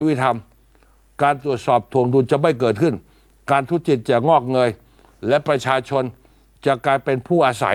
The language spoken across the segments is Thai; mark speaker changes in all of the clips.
Speaker 1: วิธรรมการตรวจสอบทวงดุลจะไม่เกิดขึ้นการทุจริตจะงอกเงยและประชาชนจะกลายเป็นผู้อาศัย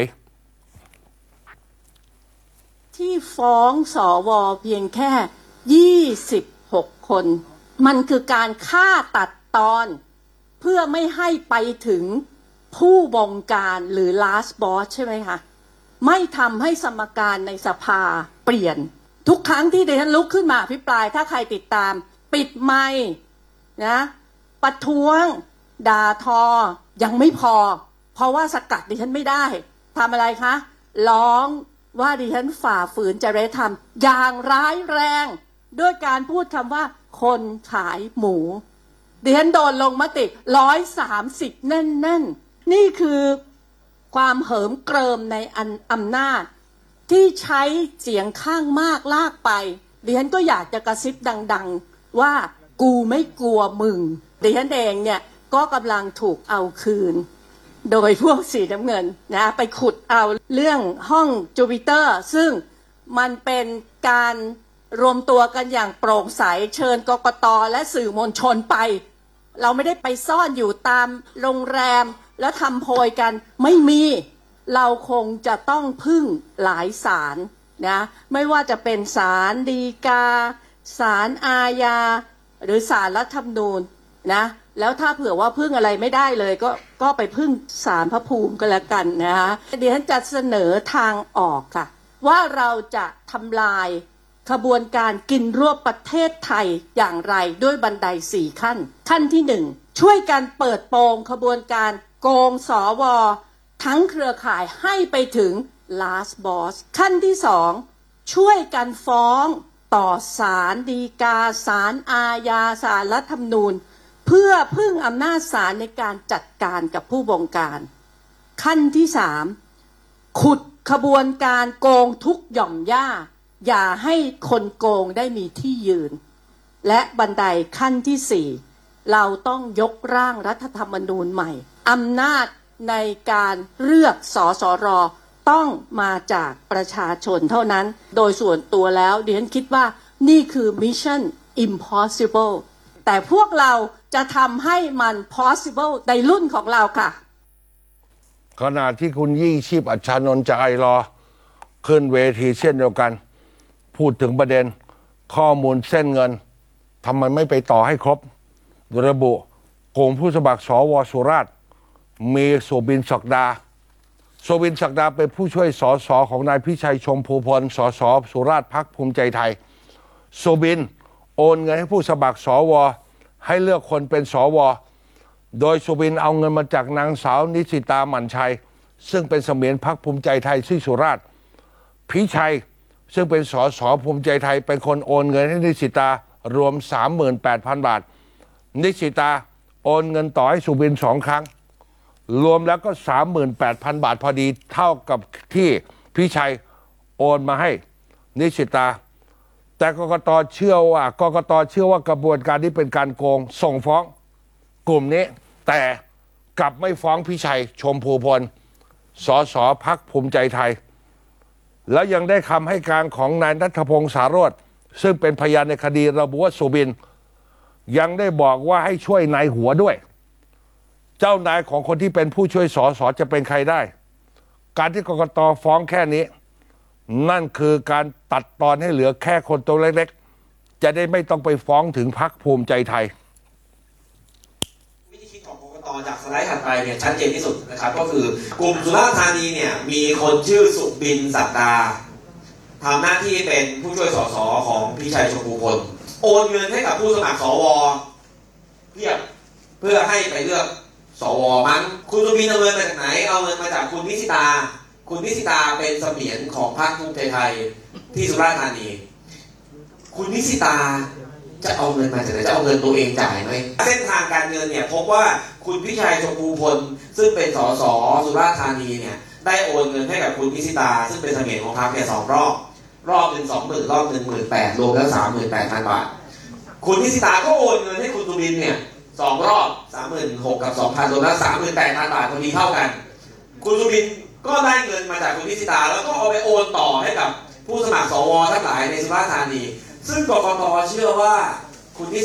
Speaker 2: ที่ฟ้องสวเพียงแค่26คนมันคือการฆ่าตัดตอนเพื่อไม่ให้ไปถึงผู้บงการหรือ last boss ใช่ไหมคะไม่ทำให้สมการในสภาเปลี่ยนทุกครั้งที่ดิฉันลุกขึ้นมาอภิปรายถ้าใครติดตามปิดไมค์นะประท้วงด่าทอยังไม่พอเพราะว่าสกัดดิฉันไม่ได้ทำอะไรคะร้องว่าดิฉันฝ่าฝืนจริยธรรมอย่างร้ายแรงด้วยการพูดคำว่าคนขายหมูดิฉันโดนลงมติ130แน่นๆนี่คือความเหิมเกริมในอำนาจที่ใช้เสียงข้างมากลากไปดิฉันก็อยากจะกระซิบดังๆว่ากูไม่กลัวมึงดิฉันเองเนี่ยก็กำลังถูกเอาคืนโดยพวกสีน้ำเงินนะไปขุดเอาเรื่องห้องจูปิเตอร์ซึ่งมันเป็นการรวมตัวกันอย่างโปร่งใสเชิญกกต.และสื่อมวลชนไปเราไม่ได้ไปซ่อนอยู่ตามโรงแรมแล้วทำโพยกันไม่มีเราคงจะต้องพึ่งหลายศาลนะไม่ว่าจะเป็นศาลฎีกาศาลอาญาหรือศาลรัฐธรรมนูญนะแล้วถ้าเผื่อว่าพึ่งอะไรไม่ได้เลยก็ไปพึ่งศาลพระภูมิก็แล้วกันนะคะเดี๋ยวฉันจะเสนอทางออกค่ะว่าเราจะทำลายขบวนการกินรวบประเทศไทยอย่างไรด้วยบันได4ขั้นขั้นที่1ช่วยกันเปิดโปงขบวนการโกงสวทั้งเครือข่ายให้ไปถึง last boss ขั้นที่2ช่วยกันฟ้องต่อศาลฎีกาศาลอาญาศาลรัฐธรรมนูญเพื่อพึ่งอำนาจศาลในการจัดการกับผู้บงการขั้นที่3ขุดขบวนการโกงทุกหย่อมย่าอย่าให้คนโกงได้มีที่ยืนและบันไดขั้นที่4เราต้องยกร่างรัฐธรรมนูญใหม่อำนาจในการเลือกสสรต้องมาจากประชาชนเท่านั้นโดยส่วนตัวแล้วดิฉันคิดว่านี่คือ Mission Impossible แต่พวกเราจะทำให้มัน possible ในรุ่นของเราค่ะ
Speaker 1: ขณะที่คุณยิ่งชีพอัชชานนท์จากไอรอขึ้นเวทีเช่นเดียวกันพูดถึงประเด็นข้อมูลเส้นเงินทำไมไม่ไปต่อให้ครบระบุโกงผู้สมัครสวสุราษฎร์มีสุบินศักดาสุบินศักดาเป็นผู้ช่วยสสของนายพิชัยชมพูพลสสสุราษฎร์พรรคภูมิใจไทยสุบินโอนเงินให้ผู้สมัครสวให้เลือกคนเป็นสวโดยสุบินเอาเงินมาจากนางสาวนิสิตาหมั่นชัยซึ่งเป็นเสมียนพรรคภูมิใจไทยที่สุราษฎร์พิชัยซึ่งเป็นสสภูมิใจไทยเป็นคนโอนเงินให้นิสิตารวม 38,000 บาทนิสิตาโอนเงินต่อให้สุบิน2 ครั้งรวมแล้วก็ 38,000 บาทพอดีเท่ากับที่พิชัยโอนมาให้นิสิตาแต่กกต.เชื่อว่ากระบวนการนี้เป็นการโกงส่งฟ้องกลุ่มนี้แต่กลับไม่ฟ้องพิชัยชมพูพลสสพรรคภูมิใจไทยแล้วยังได้คำให้การของนายณัฐพงษ์สารโรจน์ซึ่งเป็นพยานในคดีระบุว่าสุบินยังได้บอกว่าให้ช่วยนายหัวด้วยเจ้านายของคนที่เป็นผู้ช่วยสสจะเป็นใครได้การที่กกต.ฟ้องแค่นี้นั่นคือการตัดตอนให้เหลือแค่คนตัวเล็กๆจะได้ไม่ต้องไปฟ้องถึงพรรคภูมิใจไทย
Speaker 3: วิธีคิดของกกต.จากสไลด์ถัดไปเนี่ยชัดเจนที่สุดนะครับก็คือกลุ่มสุราษฎร์ธานีเนี่ยมีคนชื่อสุบินศักดาทำหน้าที่เป็นผู้ช่วยสสของพิชัยชมพูพลโอนเงินให้กับผู้สมัครสวเพื่อให้ไปเลือกสวมั้งคุณสุบินเอาเงินมาจากไหนเอาเงินมาจากคุณนิสิตาคุณนิสิตาเป็นเสมียนของพรรคภูมิใจไทยที่สุราษฎร์ธานีคุณนิสิตาจะเอาเงินมาจากไหนจะเอาเงินตัวเองจ่ายไหมเส้นทางการเงินเนี่ยพบว่าคุณพิชัยชมพูพลซึ่งเป็นสสสุราษฎร์ธานีเนี่ยได้โอนเงินให้กับคุณนิสิตาซึ่งเป็นเสมียนของพรรคเนี่ย2 รอบหนึ่ง 20,000 รอบหนึ่ง 18,000 รวมแล้ว 38,000 บาทคุณนิสิตาก็โอนเงินให้คุณสุบินเนี่ย2 รอบ 36,000 กับ 2,000 รวมแล้ว 38,000 บาทพอดีเท่ากันคุณสุบินก็ได้เงินมาจากคุณนิสิตาแล้วก็เอาไปโอนต่อให้กับผู้สมัครสวทั้งหลายในสุราษฎร์ธานีซึ่งกกต.เชื่อว่าคุณพิ